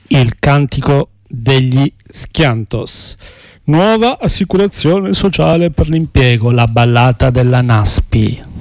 Il cantico degli Schiantos. Nuova assicurazione sociale per l'impiego, la ballata della Naspi.